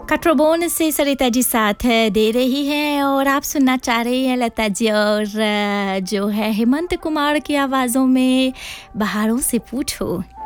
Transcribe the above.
कट्रोबोन से सरिता जी साथ दे रही हैं और आप सुनना चाह रही हैं लता जी और जो है हेमंत कुमार की आवाज़ों में बहारों से पूछो।